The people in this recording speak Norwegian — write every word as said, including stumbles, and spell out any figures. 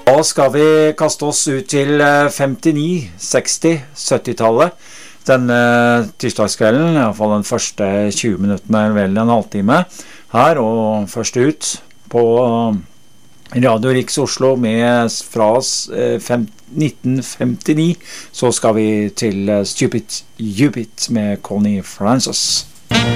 Da skal vi kaste oss ut til femtini, seksti, syttitallet. Denne tirsdagskvelden, I hvert fall den første tjue minuttene, vel en halvtime her, og først ut på Radio Riks Oslo med fra nitten femtini, så skal vi til Stupid Cupid med Connie Francis.